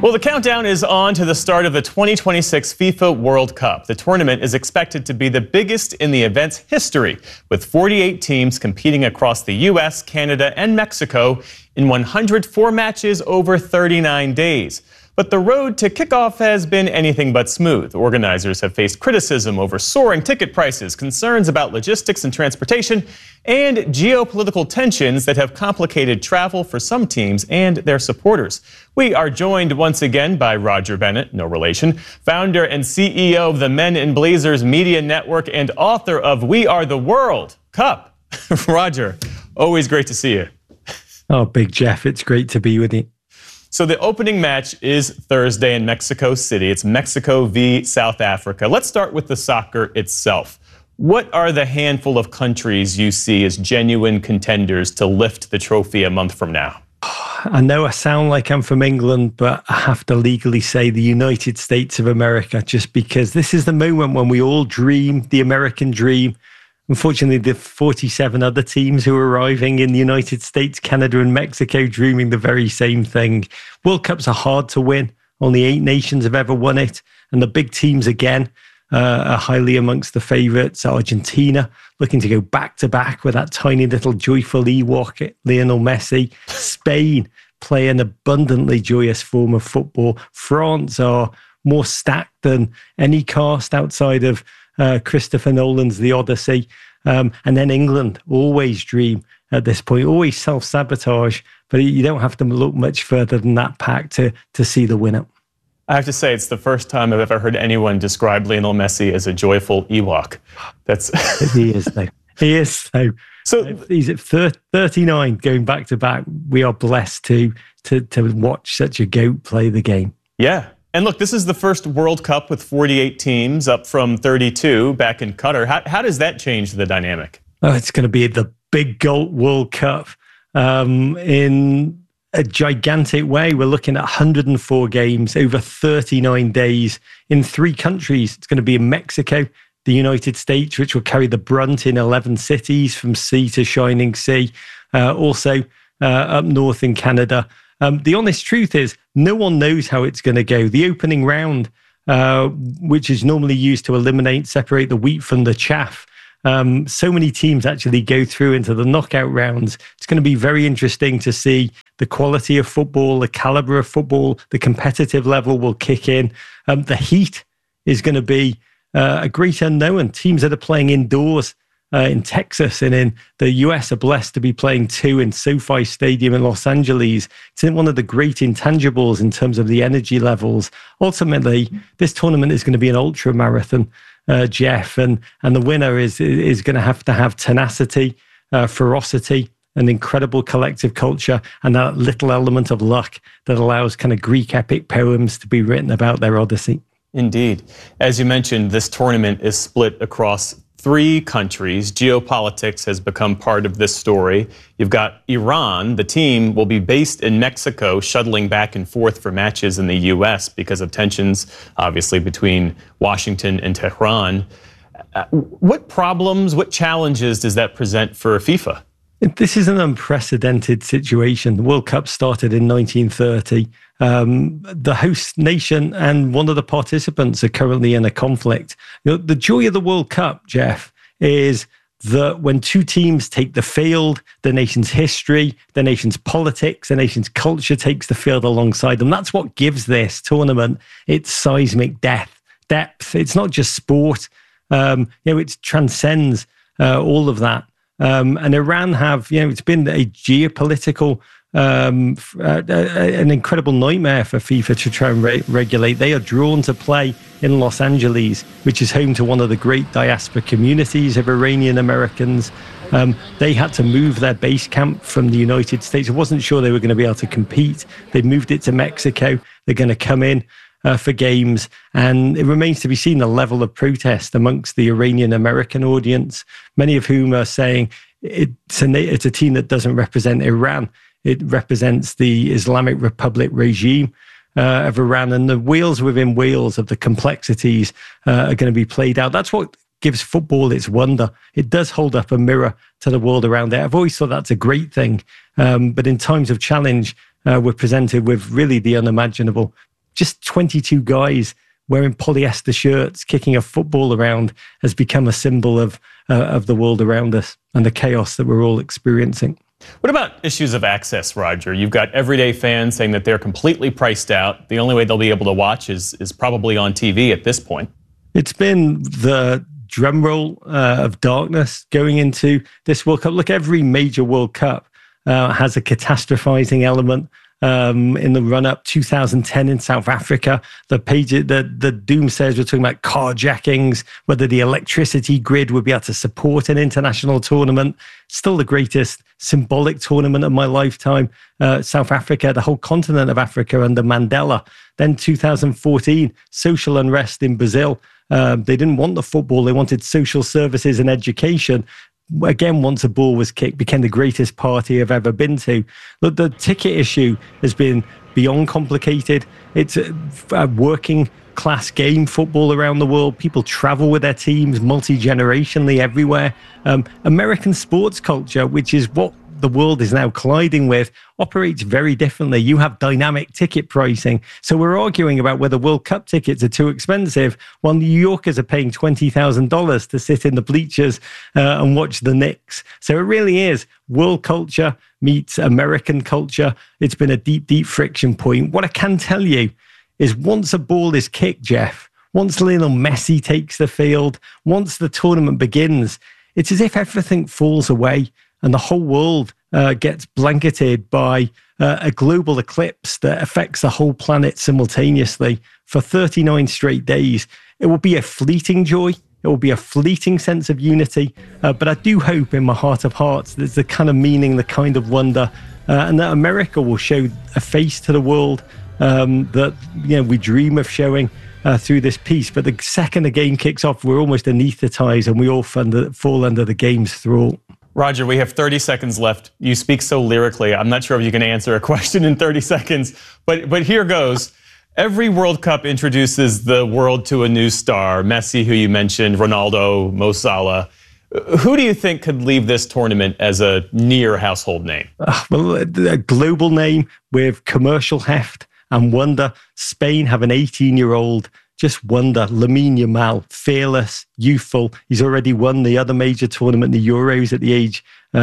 Well, the countdown is on to the start of the 2026 FIFA World Cup. The tournament is expected to be the biggest in the event's history, with 48 teams competing across the U.S., Canada, and Mexico in 104 matches over 39 days. But the road to kickoff has been anything but smooth. Organizers have faced criticism over soaring ticket prices, concerns about logistics and transportation, and geopolitical tensions that have complicated travel for some teams and their supporters. We are joined once again by Roger Bennett, no relation, founder and CEO of the Men in Blazers Media Network and author of We Are the World Cup. Roger, always great to see you. Oh, Big Jeff, it's great to be with you. So the opening match is Thursday in Mexico City. It's Mexico v. South Africa. Let's start with the soccer itself. What are the handful of countries you see as genuine contenders to lift the trophy a month from now? I know I sound like I'm from England, but I have to legally say the United States of America, just because this is the moment when we all dream the American dream. Unfortunately, the 47 other teams who are arriving in the United States, Canada, and Mexico dreaming the very same thing. World Cups are hard to win. Only 8 nations have ever won it. And the big teams, again, are highly amongst the favourites. Argentina, looking to go back-to-back with that tiny little joyful Ewok, Lionel Messi. Spain, play an abundantly joyous form of football. France are more stacked than any cast outside of Christopher Nolan's The Odyssey. And then England always dream at this point, always self-sabotage, but you don't have to look much further than that pack to see the winner. I have to say, it's the first time I've ever heard anyone describe Lionel Messi as a joyful Ewok. He is, though. He is, though. So he's at 39 going back to back. We are blessed to watch such a GOAT play the game. Yeah. And look, this is the first World Cup with 48 teams, up from 32 back in Qatar. How does that change the dynamic? Oh, it's going to be the big GOAT World Cup in a gigantic way. We're looking at 104 games over 39 days in 3 countries. It's going to be in Mexico, the United States, which will carry the brunt in 11 cities from sea to shining sea. Also up north in Canada. The honest truth is, no one knows how it's going to go. The opening round, which is normally used to separate the wheat from the chaff, so many teams actually go through into the knockout rounds. It's going to be very interesting to see the quality of football, the caliber of football, the competitive level will kick in. The heat is going to be a great unknown. Teams that are playing indoors in Texas and in the US are blessed to be playing 2 in SoFi Stadium in Los Angeles. It's one of the great intangibles in terms of the energy levels. Ultimately, this tournament is going to be an ultra marathon, Jeff, and the winner is going to have tenacity, ferocity, an incredible collective culture, and that little element of luck that allows kind of Greek epic poems to be written about their Odyssey. Indeed. As you mentioned, this tournament is split across 3 countries. Geopolitics has become part of this story. You've got Iran. The team will be based in Mexico, shuttling back and forth for matches in the U.S. because of tensions, obviously, between Washington and Tehran. What problems, what challenges does that present for FIFA? This is an unprecedented situation. The World Cup started in 1930. The host nation and one of the participants are currently in a conflict. You know, the joy of the World Cup, Jeff, is that when 2 teams take the field, the nation's history, the nation's politics, the nation's culture takes the field alongside them. That's what gives this tournament its seismic depth. It's not just sport. It transcends all of that. And Iran it's been a geopolitical, an incredible nightmare for FIFA to try and regulate. They are drawn to play in Los Angeles, which is home to one of the great diaspora communities of Iranian Americans. They had to move their base camp from the United States. I wasn't sure they were going to be able to compete. They moved it to Mexico. They're going to come in for games, and it remains to be seen the level of protest amongst the Iranian American audience, many of whom are saying it's a team that doesn't represent Iran. It represents the Islamic Republic regime of Iran, and the wheels within wheels of the complexities are going to be played out. That's what gives football its wonder. It does hold up a mirror to the world around it. I've always thought that's a great thing, but in times of challenge, we're presented with really the unimaginable. just 22 guys wearing polyester shirts, kicking a football around has become a symbol of the world around us and the chaos that we're all experiencing. What about issues of access, Roger? You've got everyday fans saying that they're completely priced out. The only way they'll be able to watch is probably on TV at this point. It's been the drumroll of darkness going into this World Cup. Look, every major World Cup has a catastrophizing element. In the run-up, 2010 in South Africa, the doomsayers were talking about carjackings, whether the electricity grid would be able to support an international tournament. Still the greatest symbolic tournament of my lifetime. South Africa, the whole continent of Africa under Mandela. Then 2014, social unrest in Brazil. They didn't want the football. They wanted social services and education. Again, once a ball was kicked, became the greatest party I've ever been to. Look, the ticket issue has been beyond complicated. It's a working class game, football around the world. People travel with their teams multi-generationally everywhere. American sports culture, which is what the world is now colliding with, operates very differently. You have dynamic ticket pricing. So we're arguing about whether World Cup tickets are too expensive, while New Yorkers are paying $20,000 to sit in the bleachers and watch the Knicks. So it really is world culture meets American culture. It's been a deep, deep friction point. What I can tell you is once a ball is kicked, Jeff, once Lionel Messi takes the field, once the tournament begins, it's as if everything falls away and the whole world gets blanketed by a global eclipse that affects the whole planet simultaneously for 39 straight days. It will be a fleeting joy. It will be a fleeting sense of unity. But I do hope in my heart of hearts there's the kind of meaning, the kind of wonder, and that America will show a face to the world that we dream of showing through this piece. But the second the game kicks off, we're almost anesthetized and we all fall under the game's thrall. Roger, we have 30 seconds left. You speak so lyrically. I'm not sure if you can answer a question in 30 seconds, but here goes. Every World Cup introduces the world to a new star. Messi, who you mentioned, Ronaldo, Mo Salah. Who do you think could leave this tournament as a near household name? Well, a global name with commercial heft and wonder. Spain have an 18-year-old just wonder. Lamine Yamal, fearless, youthful. He's already won the other major tournament, the Euros, at the age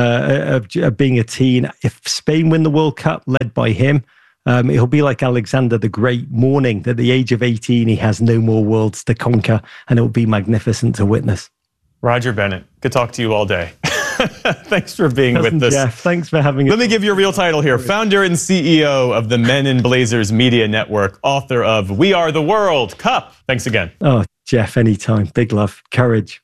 of being a teen. If Spain win the World Cup led by him, it'll be like Alexander the Great mourning that at the age of 18, he has no more worlds to conquer, and it'll be magnificent to witness. Roger Bennett, could talk to you all day. Thanks for being with us. Jeff, thanks for having us. Let me give you a real title here. Founder and CEO of the Men in Blazers Media Network, author of We Are the World Cup. Thanks again. Oh, Jeff, anytime. Big love. Courage.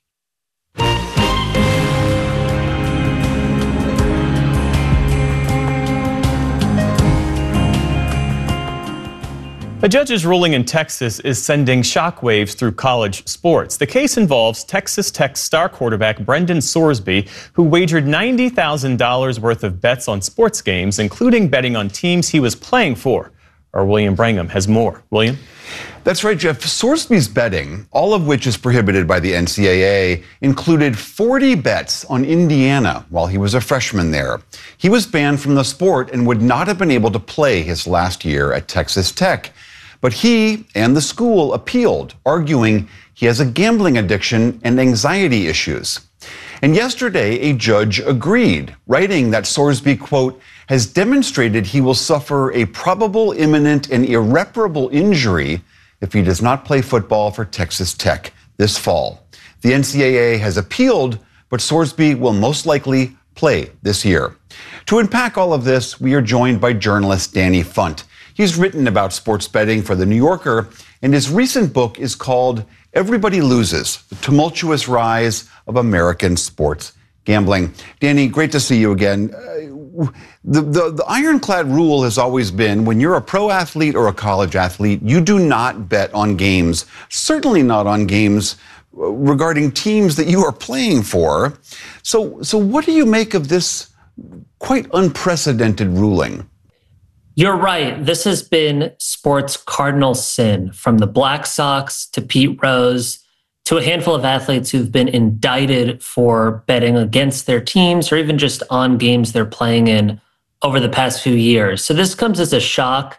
A judge's ruling in Texas is sending shockwaves through college sports. The case involves Texas Tech star quarterback Brendan Sorsby, who wagered $90,000 worth of bets on sports games, including betting on teams he was playing for. Our William Brangham has more. William? That's right, Jeff. Sorsby's betting, all of which is prohibited by the NCAA, included 40 bets on Indiana while he was a freshman there. He was banned from the sport and would not have been able to play his last year at Texas Tech. But he and the school appealed, arguing he has a gambling addiction and anxiety issues. And yesterday, a judge agreed, writing that Sorsby, quote, has demonstrated he will suffer a probable, imminent, and irreparable injury if he does not play football for Texas Tech this fall. The NCAA has appealed, but Sorsby will most likely play this year. To unpack all of this, we are joined by journalist Danny Funt. He's written about sports betting for The New Yorker, and his recent book is called Everybody Loses: The Tumultuous Rise of American Sports Gambling. Danny, great to see you again. The ironclad rule has always been when you're a pro athlete or a college athlete, you do not bet on games, certainly not on games regarding teams that you are playing for. So what do you make of this quite unprecedented ruling? You're right. This has been sports' cardinal sin, from the Black Sox to Pete Rose to a handful of athletes who've been indicted for betting against their teams or even just on games they're playing in over the past few years. So this comes as a shock.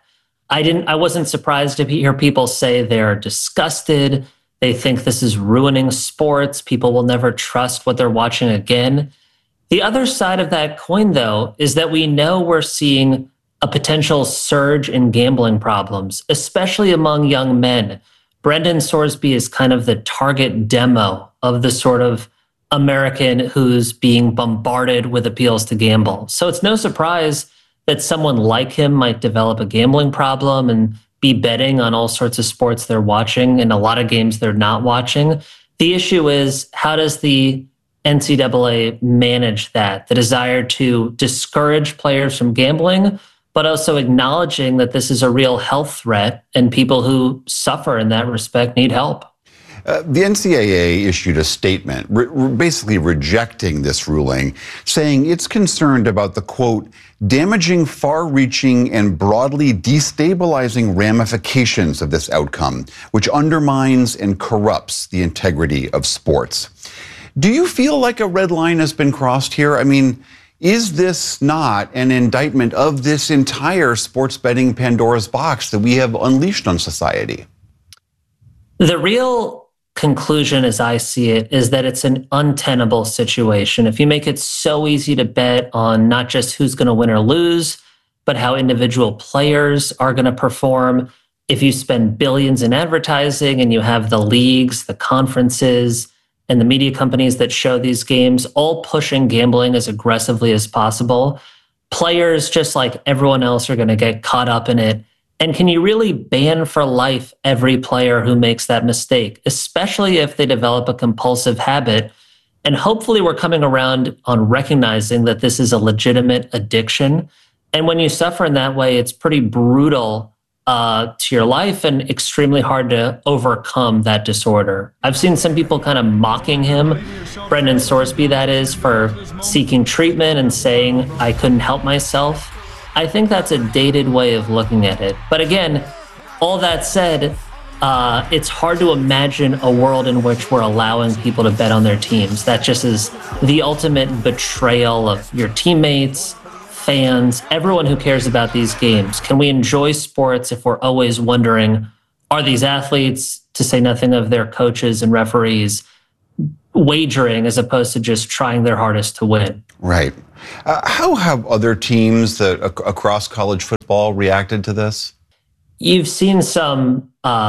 I wasn't surprised to hear people say they're disgusted. They think this is ruining sports. People will never trust what they're watching again. The other side of that coin, though, is that we know we're seeing a potential surge in gambling problems, especially among young men. Brendan Sorsby is kind of the target demo of the sort of American who's being bombarded with appeals to gamble. So it's no surprise that someone like him might develop a gambling problem and be betting on all sorts of sports they're watching and a lot of games they're not watching. The issue is, how does the NCAA manage that? The desire to discourage players from gambling, but also acknowledging that this is a real health threat and people who suffer in that respect need help. The NCAA issued a statement basically rejecting this ruling, saying it's concerned about the, quote, damaging, far-reaching, and broadly destabilizing ramifications of this outcome, which undermines and corrupts the integrity of sports. Do you feel like a red line has been crossed here? I mean, is this not an indictment of this entire sports betting Pandora's box that we have unleashed on society? The real conclusion, as I see it, is that it's an untenable situation. If you make it so easy to bet on not just who's going to win or lose, but how individual players are going to perform, if you spend billions in advertising and you have the leagues, the conferences, and the media companies that show these games all pushing gambling as aggressively as possible, players, just like everyone else, are going to get caught up in it. And can you really ban for life every player who makes that mistake, especially if they develop a compulsive habit? And hopefully we're coming around on recognizing that this is a legitimate addiction. And when you suffer in that way, it's pretty brutal to your life and extremely hard to overcome that disorder. I've seen some people kind of mocking him, Brendan Sorsby that is, for seeking treatment and saying, I couldn't help myself. I think that's a dated way of looking at it. But again, all that said, it's hard to imagine a world in which we're allowing people to bet on their teams. That just is the ultimate betrayal of your teammates, fans, everyone who cares about these games. Can we enjoy sports if we're always wondering, are these athletes, to say nothing of their coaches and referees, wagering as opposed to just trying their hardest to win? Right. How have other teams across college football reacted to this? You've seen some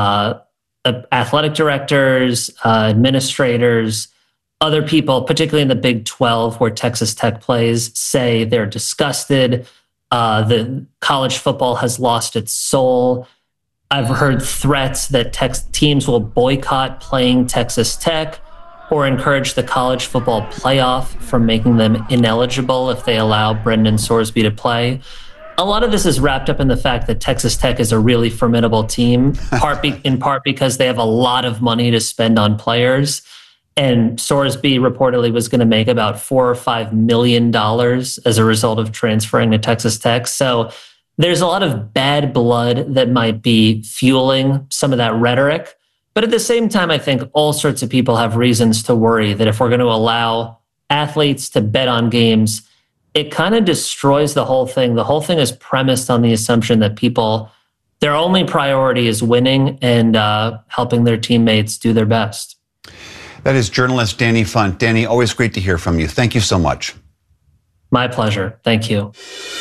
athletic directors, administrators, other people, particularly in the Big 12 where Texas Tech plays, say they're disgusted. The college football has lost its soul. I've heard threats that teams will boycott playing Texas Tech or encourage the college football playoff from making them ineligible if they allow Brendan Sorsby to play. A lot of this is wrapped up in the fact that Texas Tech is a really formidable team, in part because they have a lot of money to spend on players. And Sorsby reportedly was going to make about $4 or $5 million as a result of transferring to Texas Tech. So there's a lot of bad blood that might be fueling some of that rhetoric. But at the same time, I think all sorts of people have reasons to worry that if we're going to allow athletes to bet on games, it kind of destroys the whole thing. The whole thing is premised on the assumption that people, their only priority is winning and helping their teammates do their best. That is journalist Danny Funt. Danny, always great to hear from you. Thank you so much. My pleasure. Thank you.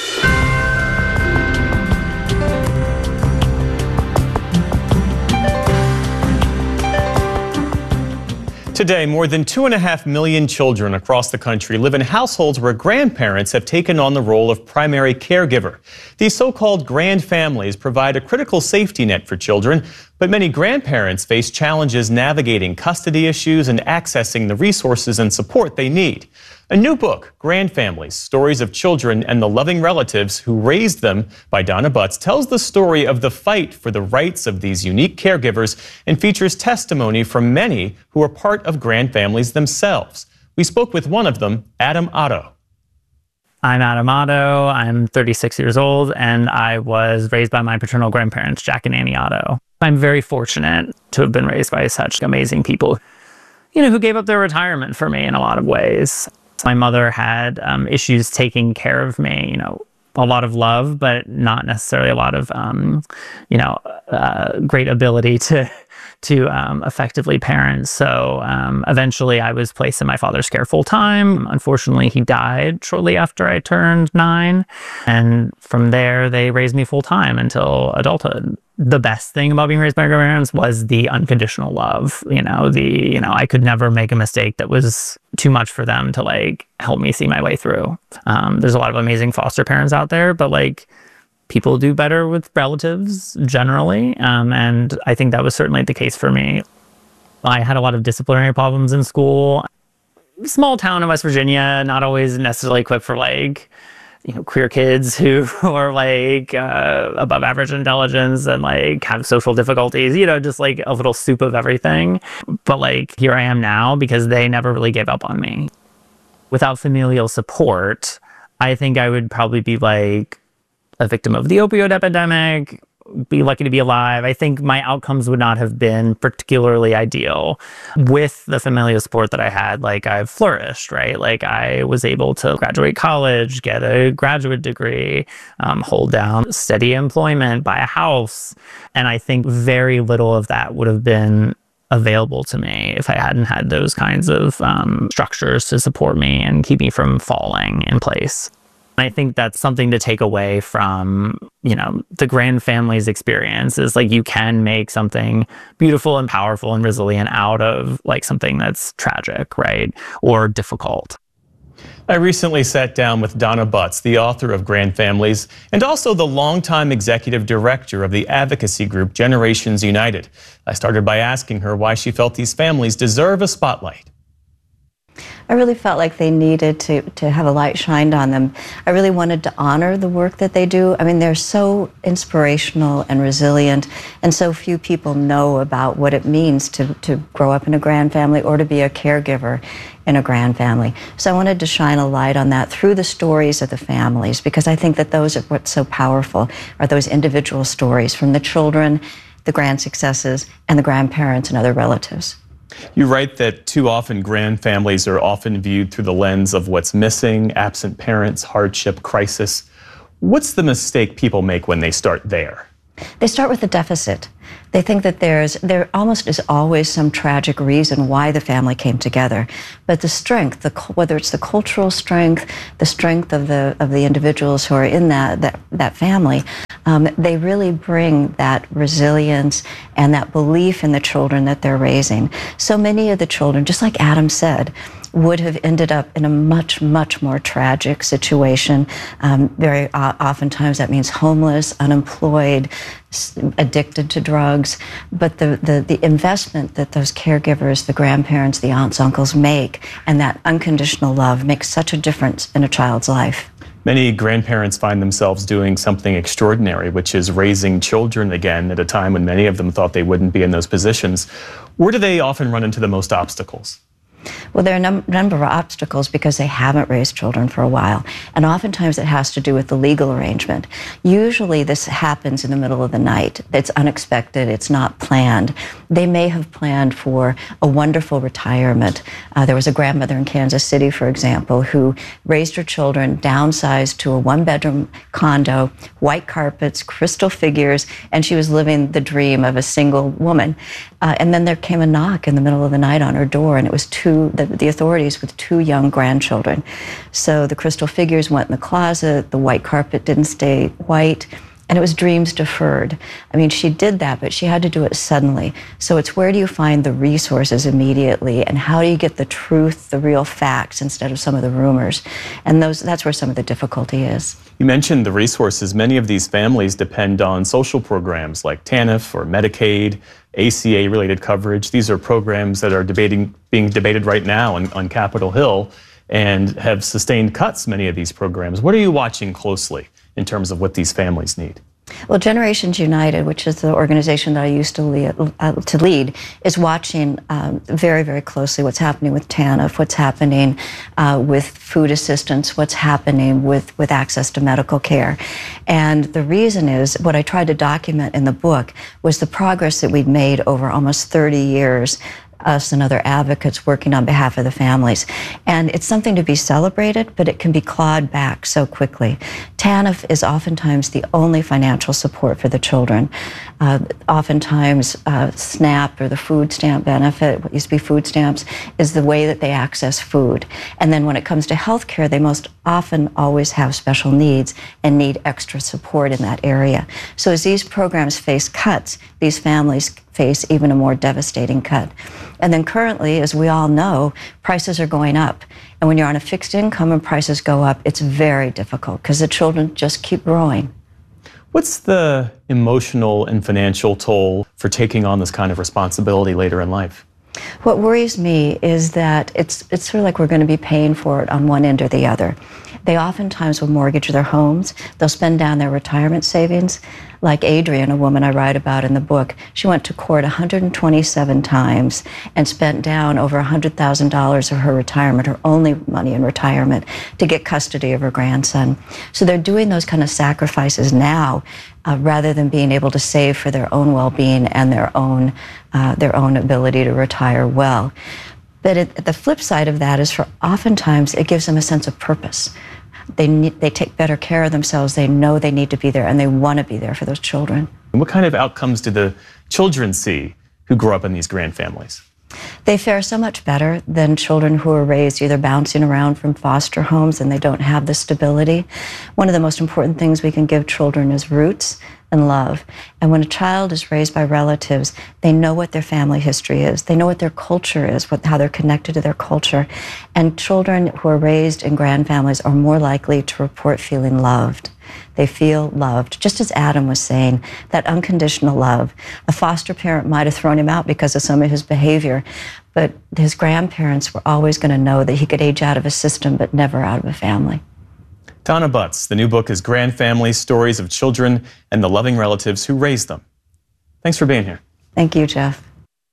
Today, more than 2.5 million children across the country live in households where grandparents have taken on the role of primary caregiver. These so-called grand families provide a critical safety net for children, but many grandparents face challenges navigating custody issues and accessing the resources and support they need. A new book, Grand Families, Stories of Children and the Loving Relatives Who Raised Them, by Donna Butts, tells the story of the fight for the rights of these unique caregivers and features testimony from many who are part of grand families themselves. We spoke with one of them, Adam Otto. I'm Adam Otto. I'm 36 years old, and I was raised by my paternal grandparents, Jack and Annie Otto. I'm very fortunate to have been raised by such amazing people, who gave up their retirement for me in a lot of ways. My mother had issues taking care of me, a lot of love, but not necessarily a lot of, great ability to effectively parent. So eventually I was placed in my father's care full time. Unfortunately, he died shortly after I turned 9. And from there, they raised me full time until adulthood. The best thing about being raised by my grandparents was the unconditional love. I could never make a mistake that was too much for them to help me see my way through. There's a lot of amazing foster parents out there, but people do better with relatives generally. And I think that was certainly the case for me. I had a lot of disciplinary problems in school. Small town in West Virginia, not always necessarily equipped for queer kids who are above average intelligence and have social difficulties, just a little soup of everything. But here I am now because they never really gave up on me. Without familial support, I think I would probably be a victim of the opioid epidemic, be lucky to be alive. I think my outcomes would not have been particularly ideal. With the familial support that I had, I've flourished, right? I was able to graduate college, get a graduate degree, hold down steady employment, buy a house. And I think very little of that would have been available to me if I hadn't had those kinds of structures to support me and keep me from falling in place. I think that's something to take away from, the Grand family's experience is you can make something beautiful and powerful and resilient out of something that's tragic, right? Or difficult. I recently sat down with Donna Butts, the author of Grand Families, and also the longtime executive director of the advocacy group Generations United. I started by asking her why she felt these families deserve a spotlight. I really felt like they needed to have a light shined on them. I really wanted to honor the work that they do. I mean, they're so inspirational and resilient, and so few people know about what it means to grow up in a Grand family or to be a caregiver in a Grand family. So I wanted to shine a light on that through the stories of the families, because I think that those are what's so powerful, are those individual stories from the children, the grand successes, and the grandparents and other relatives. You write that too often Grand families are often viewed through the lens of what's missing, absent parents, hardship, crisis. What's the mistake people make when they start there? They start with the deficit. They think that there almost is always some tragic reason why the family came together. But the strength, whether it's the cultural strength, the strength of the individuals who are in that family, they really bring that resilience and that belief in the children that they're raising. So many of the children, just like Adam said, would have ended up in a much, much more tragic situation. Very oftentimes that means homeless, unemployed, addicted to drugs. But the investment that those caregivers, the grandparents, the aunts, uncles make, and that unconditional love makes such a difference in a child's life. Many grandparents find themselves doing something extraordinary, which is raising children again at a time when many of them thought they wouldn't be in those positions. Where do they often run into the most obstacles? Well, there are a number of obstacles because they haven't raised children for a while. And oftentimes it has to do with the legal arrangement. Usually this happens in the middle of the night. It's unexpected. It's not planned. They may have planned for a wonderful retirement. There was a grandmother in Kansas City, for example, who raised her children, downsized to a one-bedroom condo, white carpets, crystal figures, and she was living the dream of a single woman. And then there came a knock in the middle of the night on her door, and it was the authorities with 2 young grandchildren. So the crystal figures went in the closet, the white carpet didn't stay white, and it was dreams deferred. I mean, she did that, but she had to do it suddenly. So it's where do you find the resources immediately, and how do you get the truth, the real facts, instead of some of the rumors? And that's where some of the difficulty is. You mentioned the resources. Many of these families depend on social programs like TANF or Medicaid, ACA-related coverage. These are programs that are being debated right now on Capitol Hill and have sustained cuts, many of these programs. What are you watching closely in terms of what these families need? Well, Generations United, which is the organization that I used to lead, is watching very, very closely what's happening with TANF, what's happening with food assistance, what's happening with access to medical care. And the reason is, what I tried to document in the book was the progress that we'd made over almost 30 years us and other advocates working on behalf of the families. And it's something to be celebrated, but it can be clawed back so quickly. TANF is oftentimes the only financial support for the children. Oftentimes, SNAP or the food stamp benefit, what used to be food stamps, is the way that they access food. And then when it comes to health care, they most often always have special needs and need extra support in that area. So as these programs face cuts, these families face even a more devastating cut. And then currently, as we all know, prices are going up. And when you're on a fixed income and prices go up, it's very difficult because the children just keep growing. What's the emotional and financial toll for taking on this kind of responsibility later in life? What worries me is that it's sort of like we're going to be paying for it on one end or the other. They oftentimes will mortgage their homes. They'll spend down their retirement savings. Like Adrienne, a woman I write about in the book, she went to court 127 times and spent down over $100,000 of her retirement, her only money in retirement, to get custody of her grandson. So they're doing those kind of sacrifices now rather than being able to save for their own well-being and their own ability to retire well. But the flip side of that is for oftentimes it gives them a sense of purpose. They take better care of themselves. They know they need to be there, and they want to be there for those children. And what kind of outcomes do the children see who grow up in these grand families? They fare so much better than children who are raised either bouncing around from foster homes and they don't have the stability. One of the most important things we can give children is roots and love. And when a child is raised by relatives, they know what their family history is. They know what their culture is, how they're connected to their culture. And children who are raised in grand families are more likely to report feeling loved. They feel loved, just as Adam was saying, that unconditional love. A foster parent might have thrown him out because of some of his behavior, but his grandparents were always going to know that he could age out of a system, but never out of a family. Donna Butts, the new book is Grand Families, Stories of Children and the Loving Relatives Who Raised Them. Thanks for being here. Thank you, Jeff.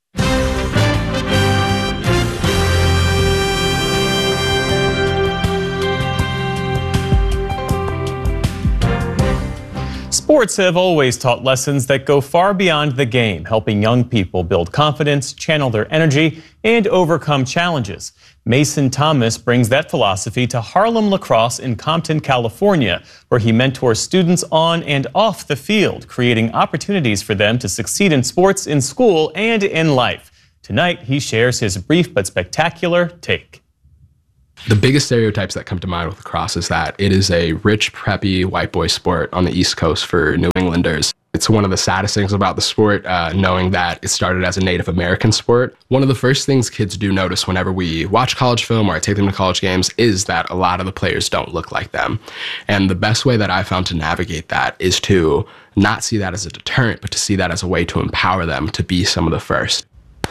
Sports have always taught lessons that go far beyond the game, helping young people build confidence, channel their energy, and overcome challenges. Mason Thomas brings that philosophy to Harlem Lacrosse in Compton, California, where he mentors students on and off the field, creating opportunities for them to succeed in sports, in school, and in life. Tonight, he shares his brief but spectacular take. The biggest stereotypes that come to mind with lacrosse is that it is a rich, preppy, white boy sport on the East Coast for New Englanders. It's one of the saddest things about the sport, knowing that it started as a Native American sport. One of the first things kids do notice whenever we watch college film or I take them to college games is that a lot of the players don't look like them. And the best way that I found to navigate that is to not see that as a deterrent, but to see that as a way to empower them to be some of the first.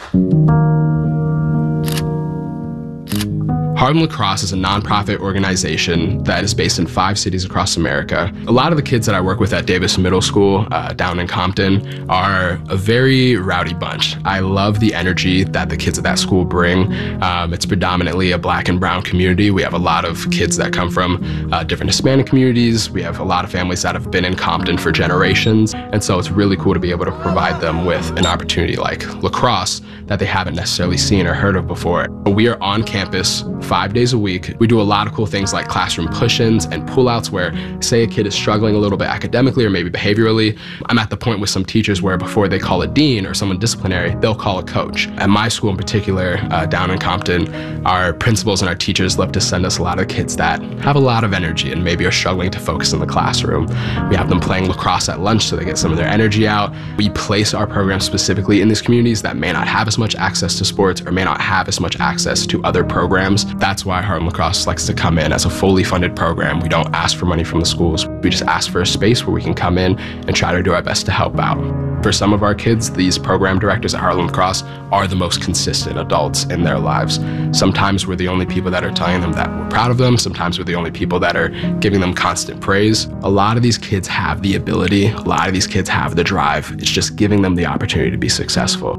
Harlem Lacrosse is a nonprofit organization that is based in 5 cities across America. A lot of the kids that I work with at Davis Middle School down in Compton are a very rowdy bunch. I love the energy that the kids at that school bring. It's predominantly a Black and brown community. We have a lot of kids that come from different Hispanic communities. We have a lot of families that have been in Compton for generations. And so it's really cool to be able to provide them with an opportunity like lacrosse that they haven't necessarily seen or heard of before. We are on campus 5 days a week. We do a lot of cool things like classroom push-ins and pull-outs where, say, a kid is struggling a little bit academically or maybe behaviorally. I'm at the point with some teachers where before they call a dean or someone disciplinary, they'll call a coach. At my school in particular, down in Compton, our principals and our teachers love to send us a lot of kids that have a lot of energy and maybe are struggling to focus in the classroom. We have them playing lacrosse at lunch so they get some of their energy out. We place our programs specifically in these communities that may not have as much access to sports or may not have as much access to other programs. That's why Harlem Lacrosse likes to come in as a fully funded program. We don't ask for money from the schools. We just ask for a space where we can come in and try to do our best to help out. For some of our kids, these program directors at Harlem Lacrosse are the most consistent adults in their lives. Sometimes we're the only people that are telling them that we're proud of them. Sometimes we're the only people that are giving them constant praise. A lot of these kids have the ability. A lot of these kids have the drive. It's just giving them the opportunity to be successful.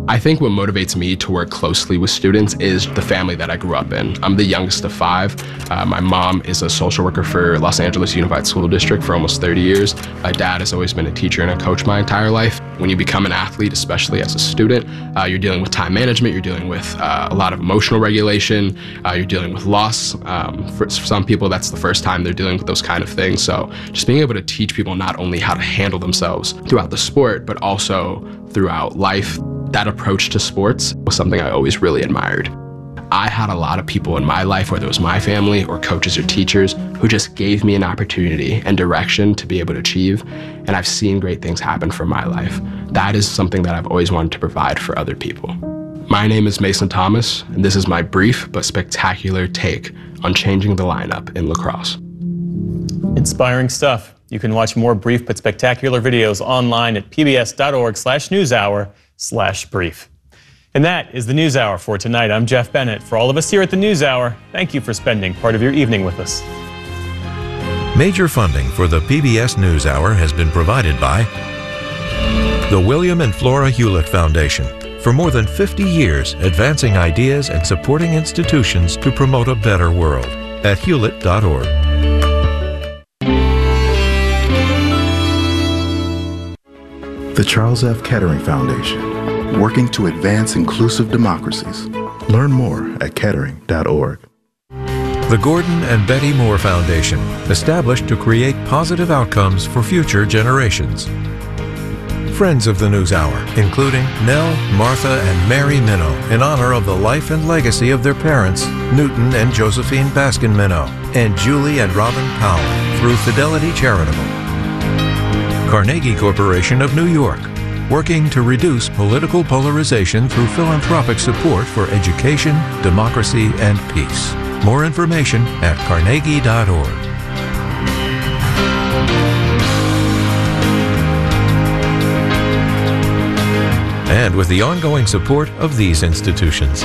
I think what motivates me to work closely with students is the family that I grew up in. I'm the youngest of 5. My mom is a social worker for Los Angeles Unified School District for almost 30 years. My dad has always been a teacher and a coach my entire life. When you become an athlete, especially as a student, you're dealing with time management, you're dealing with a lot of emotional regulation, you're dealing with loss. For some people, that's the first time they're dealing with those kind of things. So just being able to teach people not only how to handle themselves throughout the sport, but also throughout life, that approach to sports was something I always really admired. I had a lot of people in my life, whether it was my family or coaches or teachers, who just gave me an opportunity and direction to be able to achieve, and I've seen great things happen from my life. That is something that I've always wanted to provide for other people. My name is Mason Thomas, and this is my brief but spectacular take on changing the lineup in lacrosse. Inspiring stuff. You can watch more brief but spectacular videos online at pbs.org/newshour/brief. And that is the News Hour for tonight. I'm Jeff Bennett. For all of us here at the News Hour, thank you for spending part of your evening with us. Major funding for the PBS News Hour has been provided by the William and Flora Hewlett Foundation. For more than 50 years, advancing ideas and supporting institutions to promote a better world at hewlett.org. The Charles F. Kettering Foundation, working to advance inclusive democracies. Learn more at kettering.org. The Gordon and Betty Moore Foundation, established to create positive outcomes for future generations. Friends of the News Hour, including Nell, Martha, and Mary Minow, in honor of the life and legacy of their parents, Newton and Josephine Baskin Minow, and Julie and Robin Powell, through Fidelity Charitable. Carnegie Corporation of New York, working to reduce political polarization through philanthropic support for education, democracy, and peace. More information at carnegie.org. And with the ongoing support of these institutions.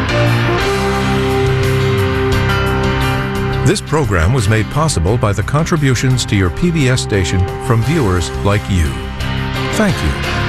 This program was made possible by the contributions to your PBS station from viewers like you. Thank you.